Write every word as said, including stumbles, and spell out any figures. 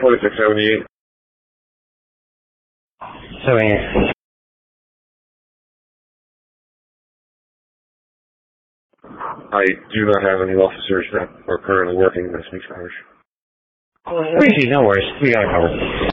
forty-six seventy-eight. seventy-eight. I do not have any officers that are currently working in this week's hours. Appreciate, no worries. We got it covered.